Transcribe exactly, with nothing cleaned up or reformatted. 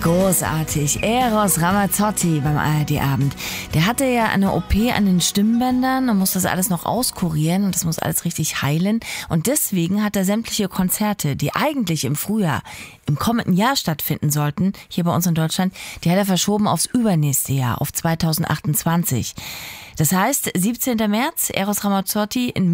Großartig. Eros Ramazzotti beim A R D-Abend. Der hatte ja eine O P an den Stimmbändern und muss das alles noch auskurieren und das muss alles richtig heilen. Und deswegen hat er sämtliche Konzerte, die eigentlich im Frühjahr, im kommenden Jahr stattfinden sollten, hier bei uns in Deutschland, die hat er verschoben aufs übernächste Jahr, auf zweitausendachtundzwanzig. Das heißt, siebzehnten März, Eros Ramazzotti in